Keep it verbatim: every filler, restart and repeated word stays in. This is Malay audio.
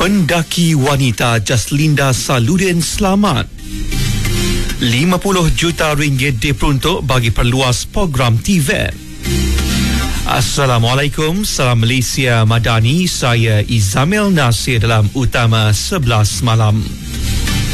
Pendaki wanita Jaslinda Saludin selamat. lima puluh juta ringgit diperuntuk bagi perluas program T V E T. Assalamualaikum, salam Malaysia Madani. Saya Izamil Nasir dalam Utama sebelas malam.